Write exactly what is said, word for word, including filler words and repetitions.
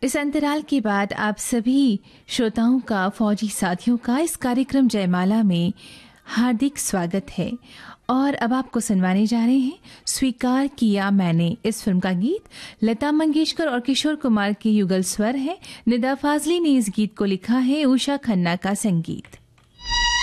इस अंतराल के बाद आप सभी श्रोताओं का, फौजी साथियों का इस कार्यक्रम जयमाला में हार्दिक स्वागत है। और अब आपको सुनवाने जा रहे हैं स्वीकार किया मैंने। इस फिल्म का गीत लता मंगेशकर और किशोर कुमार के युगल स्वर है। निदा फाजली ने इस गीत को लिखा है, उषा खन्ना का संगीत।